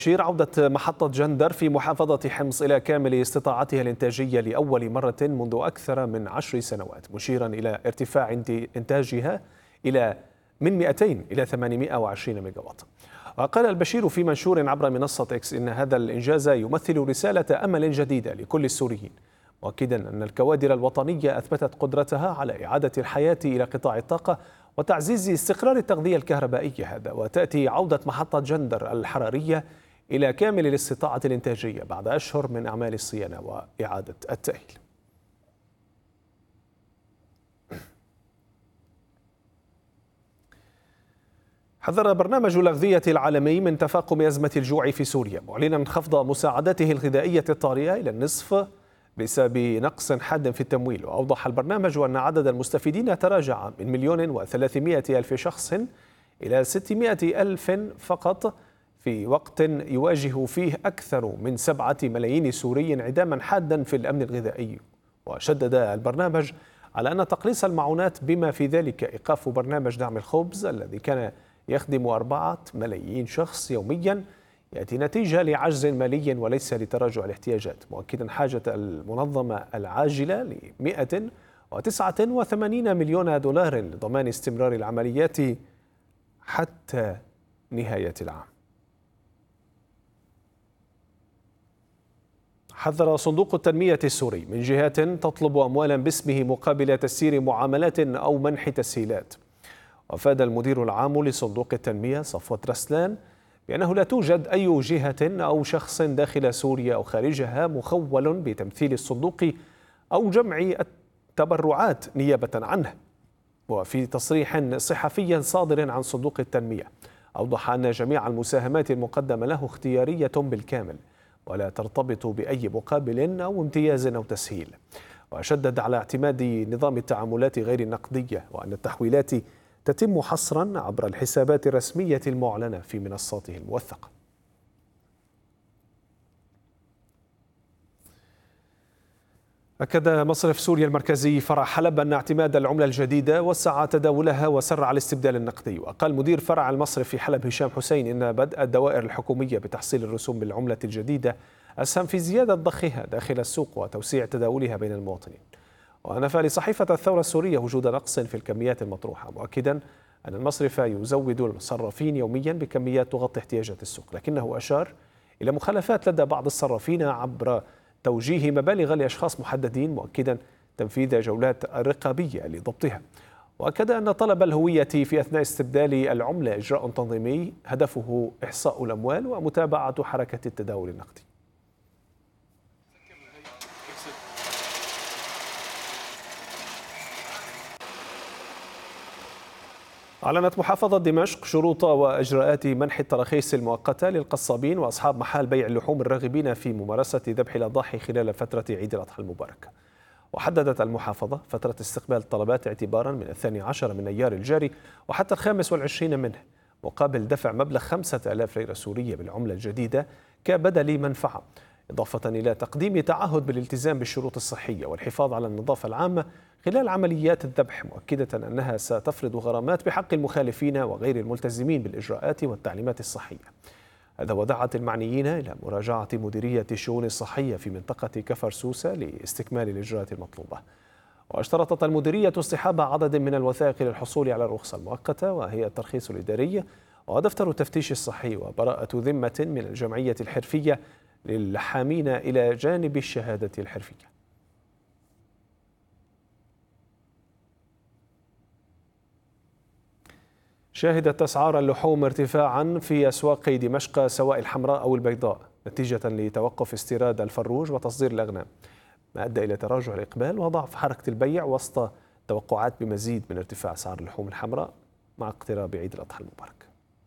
تشير عودة محطة جندر في محافظة حمص إلى كامل استطاعتها الإنتاجية لأول مرة منذ أكثر من 10 سنوات، مشيرا إلى ارتفاع إنتاجها من 200 إلى 820 ميجا واط. وقال البشير في منشور عبر منصة إكس إن هذا الإنجاز يمثل رسالة أمل جديدة لكل السوريين، مؤكدا أن الكوادر الوطنية أثبتت قدرتها على إعادة الحياة إلى قطاع الطاقة وتعزيز استقرار التغذية الكهربائية. هذا وتأتي عودة محطة جندر الحرارية إلى كامل الاستطاعة الإنتاجية بعد أشهر من أعمال الصيانة وإعادة التأهيل. حذر برنامج الأغذية العالمي من تفاقم أزمة الجوع في سوريا، معلنا خفض مساعدته الغذائية الطارئة إلى النصف بسبب نقص حاد في التمويل. وأوضح البرنامج أن عدد المستفيدين تراجع من 1,300,000 شخص إلى 600,000 فقط، في وقت يواجه فيه أكثر من 7 ملايين سوري انعداما حادا في الأمن الغذائي. وشدد البرنامج على أن تقليص المعونات بما في ذلك إيقاف برنامج دعم الخبز الذي كان يخدم 4 ملايين شخص يوميا يأتي نتيجة لعجز مالي وليس لتراجع الاحتياجات، مؤكدا حاجة المنظمة العاجلة ل 189 مليون دولار لضمان استمرار العمليات حتى نهاية العام. حذر صندوق التنمية السوري من جهات تطلب أموالا باسمه مقابل تسيير معاملات أو منح تسهيلات. وأفاد المدير العام لصندوق التنمية صفوت رسلان بأنه لا توجد أي جهة أو شخص داخل سوريا أو خارجها مخول بتمثيل الصندوق أو جمع التبرعات نيابة عنه. وفي تصريح صحفي صادر عن صندوق التنمية أوضح أن جميع المساهمات المقدمة له اختيارية بالكامل ولا ترتبط بأي مقابل أو امتياز أو تسهيل. وشدد على اعتماد نظام التعاملات غير النقدية وأن التحويلات تتم حصرا عبر الحسابات الرسمية المعلنة في منصاته الموثقة. أكد مصرف سوريا المركزي فرع حلب أن اعتماد العملة الجديدة وسع تداولها وسرع الاستبدال النقدي. وقال مدير فرع المصرف في حلب هشام حسين إن بدء الدوائر الحكومية بتحصيل الرسوم بالعملة الجديدة أسهم في زيادة ضخها داخل السوق وتوسيع تداولها بين المواطنين. ونفى لصحيفة الثورة السورية وجود نقص في الكميات المطروحة، مؤكدا أن المصرف يزود المصرفين يوميا بكميات تغطي احتياجات السوق، لكنه أشار إلى مخالفات لدى بعض الصرافين عبر توجيه مبالغ لأشخاص محددين، مؤكدا تنفيذ جولات رقابية لضبطها. وأكد أن طلب الهوية في أثناء استبدال العملة إجراء تنظيمي هدفه إحصاء الأموال ومتابعة حركة التداول النقدي. أعلنت محافظة دمشق شروط وإجراءات منح التراخيص المؤقتة للقصابين وأصحاب محال بيع اللحوم الراغبين في ممارسة ذبح الأضاحي خلال فترة عيد الأضحى المبارك. وحددت المحافظة فترة استقبال الطلبات اعتبارا من 12 من أيار الجاري وحتى 25 منه، مقابل دفع مبلغ 5,000 ليرة سورية بالعملة الجديدة كبدل منفعة، إضافة إلى تقديم تعهد بالالتزام بالشروط الصحية والحفاظ على النظافة العامة خلال عمليات الذبح، مؤكدة أنها ستفرض غرامات بحق المخالفين وغير الملتزمين بالإجراءات والتعليمات الصحية. هذا ودعت المعنيين إلى مراجعة مديرية الشؤون الصحية في منطقة كفر سوسة لاستكمال الإجراءات المطلوبة. واشترطت المديرية اصطحاب عدد من الوثائق للحصول على الرخصة المؤقتة، وهي الترخيص الإداري ودفتر التفتيش الصحي وبراءة ذمة من الجمعية الحرفية للحامين إلى جانب الشهادة الحرفية. شهدت أسعار اللحوم ارتفاعا في أسواق دمشق سواء الحمراء أو البيضاء نتيجة لتوقف استيراد الفروج وتصدير الأغنام، ما أدى إلى تراجع الإقبال وضعف حركة البيع وسط توقعات بمزيد من ارتفاع أسعار اللحوم الحمراء مع اقتراب عيد الأضحى المبارك.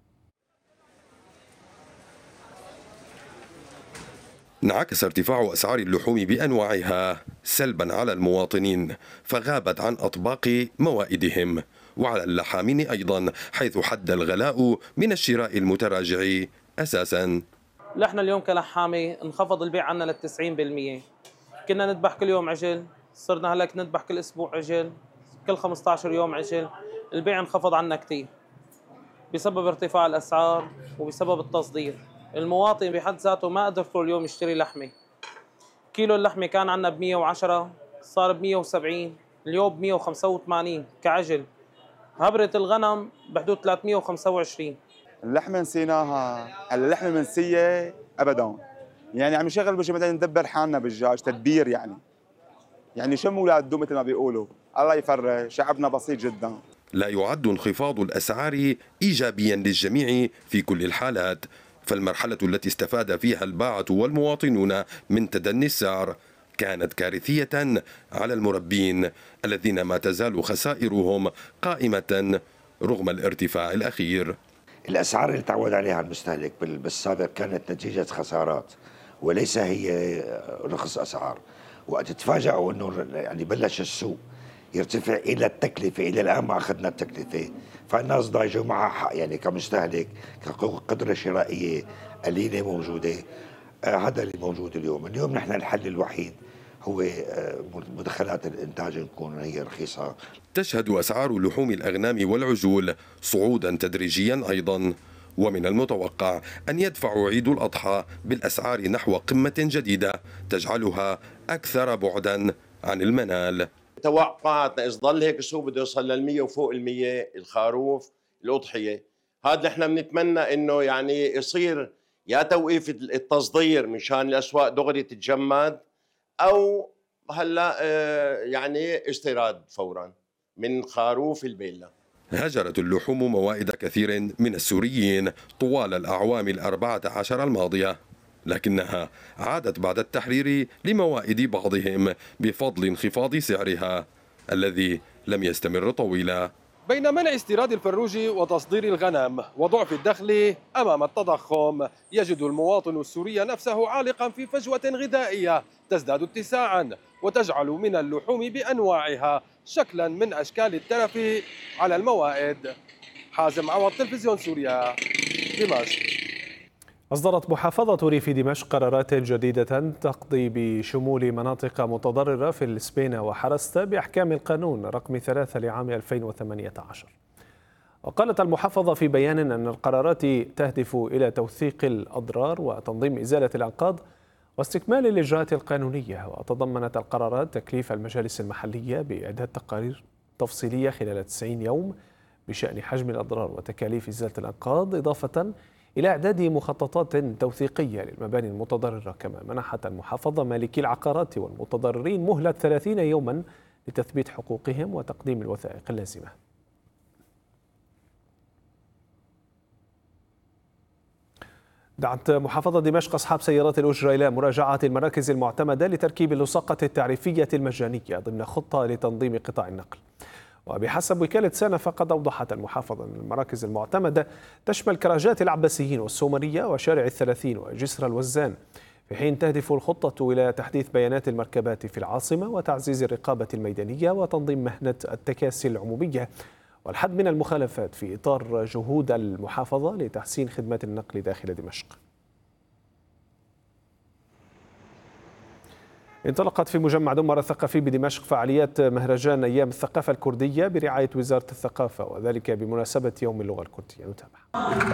انعكس ارتفاع أسعار اللحوم بأنواعها سلبا على المواطنين فغابت عن أطباق موائدهم، وعلى اللحامين أيضا، حيث حد الغلاء من الشراء المتراجع أساسا. نحن اليوم كلحامة انخفض البيع عنا لل 90%. كنا نذبح كل يوم عجل، صرنا هلك نذبح كل أسبوع عجل، كل 15 يوم عجل. البيع انخفض عنا كثير بسبب ارتفاع الأسعار وبسبب التصدير. المواطن بحد ذاته ما قدر كل يوم يشتري لحمة. كيلو اللحمة كان عندنا ب 110 صار ب 170، اليوم ب 185 كعجل. هبرة الغنم بحدود 325. اللحمة نسيناها، اللحمة منسية أبداً. يعني عم نشغل بشي مثلا ندبر حالنا بالدجاج تدبير يعني شم ولاد دو مثل ما بيقولوا. الله يفرج، شعبنا بسيط جدا. لا يعد انخفاض الأسعار إيجابيا للجميع في كل الحالات، فالمرحلة التي استفاد فيها الباعة والمواطنون من تدني السعر كانت كارثية على المربين الذين ما تزال خسائرهم قائمة رغم الارتفاع الأخير. الأسعار اللي تعود عليها المستهلك بالسابق كانت نتيجة خسارات وليس هي رخص أسعار. وقت تفاجئوا أنه يعني بلش السوق يرتفع إلى التكلفة، إلى الآن ما أخذنا التكلفة، فالناس ضايجوا معها حق يعني كمستهلك كقدرة شرائية قليلة موجودة. هذا اللي موجود اليوم نحن الحل الوحيد هو مدخلات الإنتاج نكون هي رخيصة. تشهد أسعار لحوم الأغنام والعجول صعودا تدريجيا أيضا، ومن المتوقع أن يدفع عيد الأضحى بالأسعار نحو قمة جديدة تجعلها أكثر بعدا عن المنال. توقعاتنا إذا ضل هيك السوق بده يوصل لل100 وفوق ال100 الخروف الأضحية. هذا نحن بنتمنى إنه يعني يصير يا توقيف التصدير مشان الأسواق دغري تتجمد، أو هلا يعني استيراد فورا من خروف البيلا. هجرت اللحوم موائد كثير من السوريين طوال الأعوام 14 الماضية، لكنها عادت بعد التحرير لموائد بعضهم بفضل انخفاض سعرها الذي لم يستمر طويلا. بين منع استيراد الفروج وتصدير الغنم وضعف الدخل أمام التضخم، يجد المواطن السوري نفسه عالقا في فجوة غذائية تزداد اتساعا وتجعل من اللحوم بأنواعها شكلا من أشكال الترف على الموائد. حازم عوض، تلفزيون سوريا، دمشق. أصدرت محافظة ريف دمشق قرارات جديدة تقضي بشمول مناطق متضررة في السبينة وحرستا بأحكام القانون رقم 3 لعام 2018. وقالت المحافظة في بيان أن القرارات تهدف إلى توثيق الأضرار وتنظيم إزالة الأنقاض واستكمال الإجراءات القانونية. وتضمنت القرارات تكليف المجالس المحلية بإعداد تقارير تفصيلية خلال 90 يوم بشأن حجم الأضرار وتكاليف إزالة الأنقاض، إضافة إلى إعداد مخططات توثيقية للمباني المتضررة. كما منحت المحافظة مالكي العقارات والمتضررين مهلة 30 يوما لتثبيت حقوقهم وتقديم الوثائق اللازمة. دعت محافظة دمشق أصحاب سيارات الأجرة إلى مراجعة المراكز المعتمدة لتركيب اللصاقة التعريفية المجانية ضمن خطة لتنظيم قطاع النقل. وبحسب وكالة سانا فقد أوضحت المحافظة أن المراكز المعتمدة تشمل كراجات العباسيين والسومرية وشارع الثلاثين وجسر الوزان، في حين تهدف الخطة إلى تحديث بيانات المركبات في العاصمة وتعزيز الرقابة الميدانية وتنظيم مهنة التكاسي العمومية والحد من المخالفات في إطار جهود المحافظة لتحسين خدمات النقل داخل دمشق. انطلقت في مجمع دمر الثقافي بدمشق فعاليات مهرجان أيام الثقافة الكردية برعاية وزارة الثقافة، وذلك بمناسبة يوم اللغة الكردية. نتابع.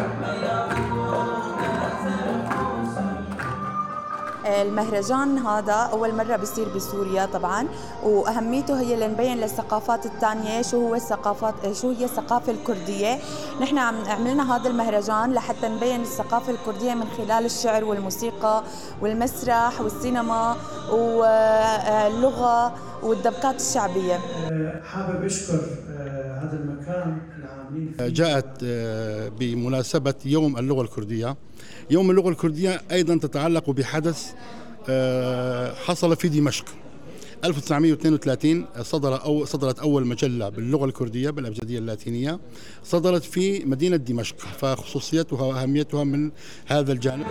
المهرجان هذا أول مرة بيصير بسوريا طبعا، وأهميته هي لنبين للثقافات الثانية شو هي الثقافة الكردية. نحن عملنا هذا المهرجان لحتى نبين الثقافة الكردية من خلال الشعر والموسيقى والمسرح والسينما واللغة والدبكات الشعبية. حابب أشكر هذا المكان العاملين فيه. جاءت بمناسبة يوم اللغة الكردية. يوم اللغة الكردية أيضا تتعلق بحدث حصل في دمشق 1932. صدرت أول مجلة باللغة الكردية بالأبجدية اللاتينية، صدرت في مدينة دمشق، فخصوصيتها وأهميتها من هذا الجانب.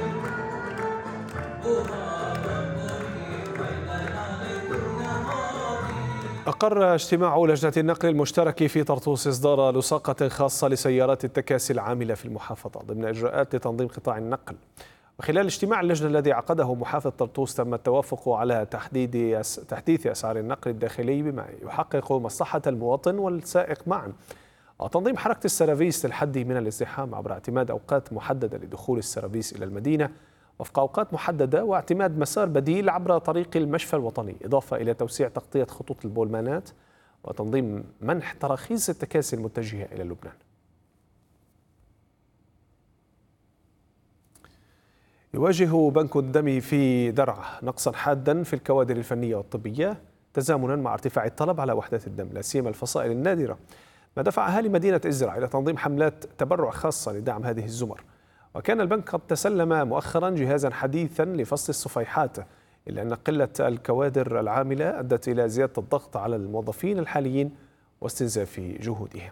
أقر اجتماع لجنة النقل المشترك في طرطوس إصدار لصاقة خاصة لسيارات التكاسي العاملة في المحافظة ضمن إجراءات لتنظيم قطاع النقل. وخلال اجتماع اللجنة الذي عقده محافظ طرطوس تم التوافق على تحديث أسعار النقل الداخلي بما يحقق مصلحة المواطن والسائق معا، وتنظيم حركة السرافيس للحد من الازدحام عبر اعتماد أوقات محددة لدخول السرافيس إلى المدينة وفق أوقات محددة، واعتماد مسار بديل عبر طريق المشفى الوطني، إضافة إلى توسيع تغطية خطوط البولمانات وتنظيم منح تراخيص التكاسي المتجهة إلى لبنان. يواجه بنك الدم في درعا نقصا حادا في الكوادر الفنية والطبية تزامنا مع ارتفاع الطلب على وحدات الدم لا سيما الفصائل النادرة، ما دفع أهالي مدينة إزرع إلى تنظيم حملات تبرع خاصة لدعم هذه الزمر. وكان البنك قد تسلم مؤخرا جهازا حديثا لفصل الصفيحات، إلا أن قلة الكوادر العاملة أدت إلى زيادة الضغط على الموظفين الحاليين واستنزاف جهودهم.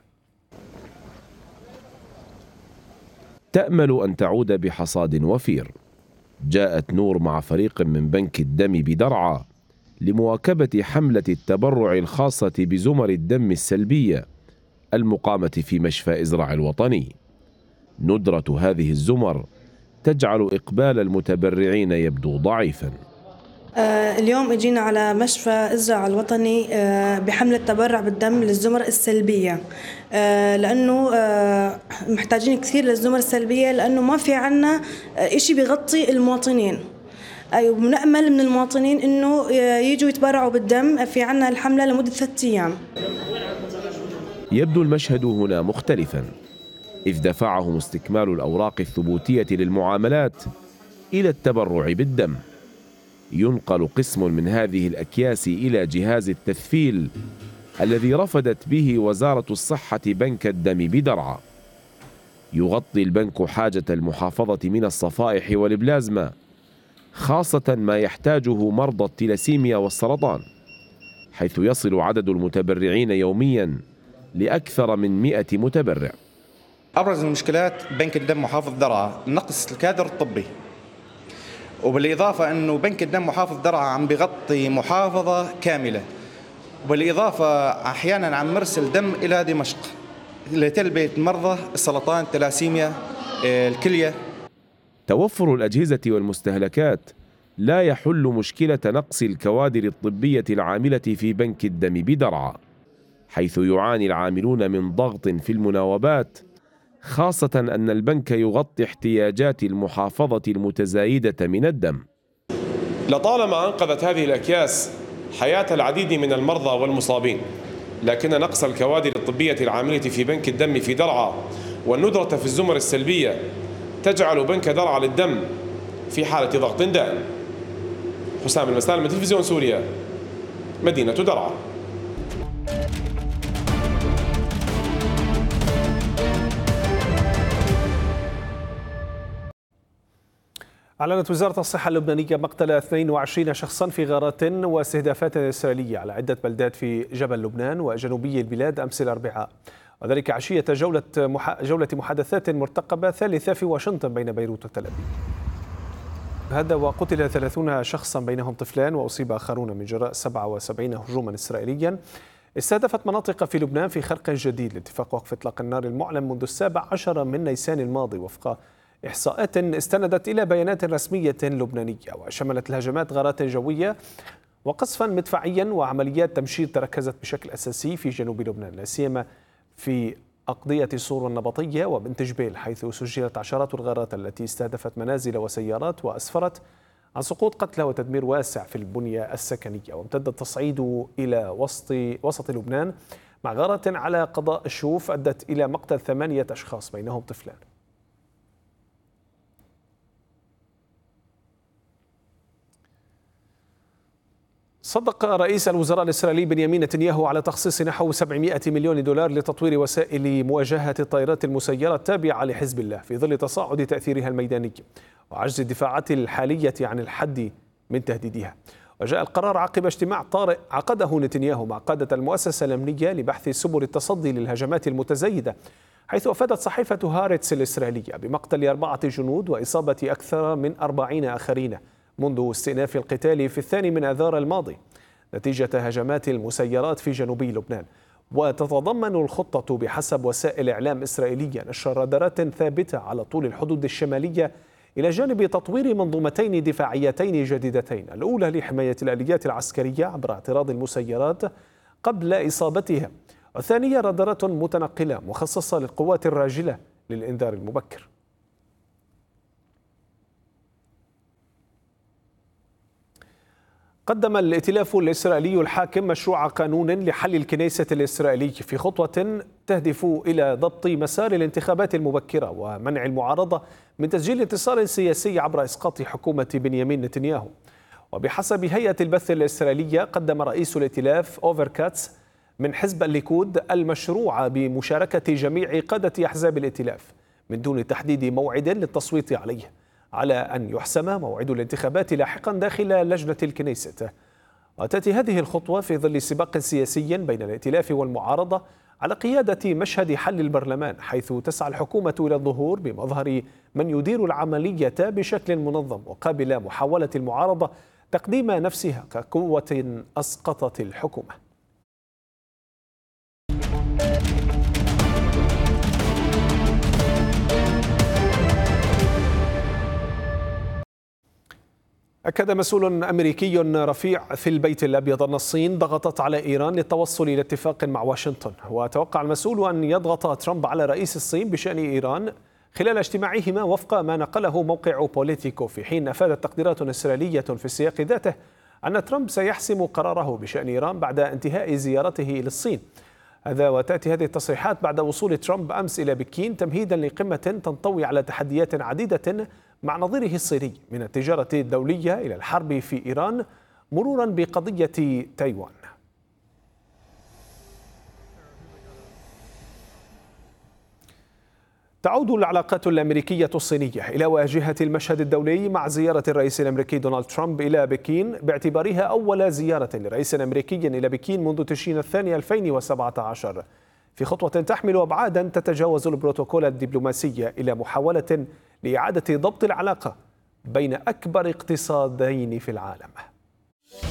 تأمل أن تعود بحصاد وفير. جاءت نور مع فريق من بنك الدم بدرعا لمواكبة حملة التبرع الخاصة بزمر الدم السلبية المقامة في مشفى إزرع الوطني. ندرة هذه الزمر تجعل إقبال المتبرعين يبدو ضعيفا. اليوم اجينا على مشفى إزرع الوطني بحملة تبرع بالدم للزمر السلبية، لأنه محتاجين كثير للزمر السلبية، لأنه ما في عنا إشي بيغطي المواطنين. وبنأمل من المواطنين إنه يجوا يتبرعوا بالدم. في عنا الحملة لمدة 3 أيام. يبدو المشهد هنا مختلفا، إذ دفعهم استكمال الأوراق الثبوتية للمعاملات إلى التبرع بالدم. ينقل قسم من هذه الأكياس إلى جهاز التثفيل الذي رفدت به وزارة الصحة بنك الدم بدرعا. يغطي البنك حاجة المحافظة من الصفائح والبلازما، خاصة ما يحتاجه مرضى التلاسيميا والسرطان، حيث يصل عدد المتبرعين يوميا لأكثر من 100 متبرع. أبرز المشكلات بنك الدم محافظ درعا نقص الكادر الطبي، وبالإضافة أنه بنك الدم محافظ درعا عم بغطي محافظة كاملة، وبالإضافة أحيانا عم مرسل دم إلى دمشق لتلبية مرضى السرطان، التلاسيميا، الكلية. توفر الأجهزة والمستهلكات لا يحل مشكلة نقص الكوادر الطبية العاملة في بنك الدم بدرعا، حيث يعاني العاملون من ضغط في المناوبات، خاصة أن البنك يغطي احتياجات المحافظة المتزايدة من الدم. لطالما أنقذت هذه الأكياس حياة العديد من المرضى والمصابين، لكن نقص الكوادر الطبية العاملة في بنك الدم في درعا والندرة في الزمر السلبية تجعل بنك درعا للدم في حالة ضغط دائم. حسام المسالم من تلفزيون سوريا، مدينة درعا. أعلنت وزارة الصحة اللبنانية مقتل 22 شخصا في غارات واستهدافات إسرائيلية على عدة بلدات في جبل لبنان وجنوبي البلاد أمس الأربعاء، وذلك عشية جولة محادثات مرتقبة ثالثة في واشنطن بين بيروت وتل أبيب. هذا وقتل 30 شخصا بينهم طفلان، وأصيب آخرون من جراء 77 هجوما إسرائيليا استهدفت مناطق في لبنان في خرق جديد لاتفاق وقف إطلاق النار المعلن منذ 17 من نيسان الماضي وفق إحصاءات استندت إلى بيانات رسمية لبنانية، وشملت الهجمات غارات جوية وقصفا مدفعيا وعمليات تمشيط تركزت بشكل أساسي في جنوب لبنان، لا سيما في أقضية صور والنبطية وبنت جبيل، حيث سجلت عشرات الغارات التي استهدفت منازل وسيارات وأسفرت عن سقوط قتلى وتدمير واسع في البنية السكنية. وامتد التصعيد إلى وسط لبنان مع غارة على قضاء الشوف أدت إلى مقتل 8 أشخاص بينهم طفلان. صدق رئيس الوزراء الإسرائيلي بنيامين نتنياهو على تخصيص نحو 700 مليون دولار لتطوير وسائل مواجهة الطائرات المسيرة التابعة لحزب الله في ظل تصاعد تأثيرها الميداني وعجز الدفاعات الحالية عن الحد من تهديدها. وجاء القرار عقب اجتماع طارئ عقده نتنياهو مع قادة المؤسسة الأمنية لبحث سبل التصدي للهجمات المتزايدة، حيث أفادت صحيفة هارتس الإسرائيلية بمقتل 4 جنود وإصابة أكثر من 40 آخرين منذ استئناف القتال في 2 من آذار الماضي نتيجة هجمات المسيرات في جنوبي لبنان. وتتضمن الخطة بحسب وسائل إعلام إسرائيلية نشر رادارات ثابتة على طول الحدود الشمالية إلى جانب تطوير منظومتين دفاعيتين جديدتين، الأولى لحماية الآليات العسكرية عبر اعتراض المسيرات قبل إصابتها، والثانية رادارات متنقلة مخصصة للقوات الراجلة للإنذار المبكر. قدم الائتلاف الإسرائيلي الحاكم مشروع قانون لحل الكنيسة الإسرائيلي في خطوة تهدف إلى ضبط مسار الانتخابات المبكرة ومنع المعارضة من تسجيل انتصار سياسي عبر إسقاط حكومة بنيامين نتنياهو. وبحسب هيئة البث الإسرائيلية قدم رئيس الائتلاف أوفر كاتس من حزب الليكود المشروع بمشاركة جميع قادة أحزاب الائتلاف من دون تحديد موعد للتصويت عليه، على أن يحسم موعد الانتخابات لاحقا داخل لجنة الكنيسة. وتأتي هذه الخطوة في ظل سباق سياسي بين الائتلاف والمعارضة على قيادة مشهد حل البرلمان، حيث تسعى الحكومة إلى الظهور بمظهر من يدير العملية بشكل منظم، وقابل محاولة المعارضة تقديم نفسها كقوة أسقطت الحكومة. أكد مسؤول أمريكي رفيع في البيت الأبيض أن الصين ضغطت على إيران للتوصل إلى اتفاق مع واشنطن. وتوقع المسؤول أن يضغط ترامب على رئيس الصين بشأن إيران خلال اجتماعهما وفق ما نقله موقع بوليتيكو، في حين أفادت تقديرات إسرائيلية في السياق ذاته أن ترامب سيحسم قراره بشأن إيران بعد انتهاء زيارته إلى الصين. وتأتي هذه التصريحات بعد وصول ترامب أمس إلى بكين تمهيدا لقمة تنطوي على تحديات عديدة مع نظيره الصيني، من التجارة الدولية إلى الحرب في إيران مرورا بقضية تايوان. تعود العلاقات الأمريكية الصينية إلى واجهة المشهد الدولي مع زيارة الرئيس الأمريكي دونالد ترامب إلى بكين، باعتبارها أول زيارة لرئيس أمريكي إلى بكين منذ تشرين الثاني 2017، في خطوة تحمل أبعادا تتجاوز البروتوكول الدبلوماسي إلى محاولة لإعادة ضبط العلاقة بين أكبر اقتصادين في العالم.